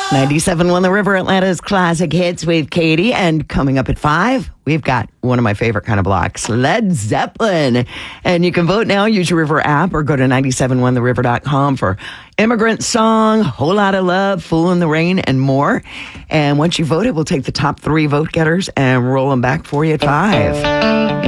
97.1 The River, Atlanta's classic hits with Katie. And coming up at 5, we've got one of my favorite kind of blocks, Led Zeppelin. And you can vote now. Use your River app or go to 971theriver.com for Immigrant Song, Whole Lotta Love, Fool in the Rain, and more. And once you vote it, we'll take the top 3 vote getters and roll them back for you at 5.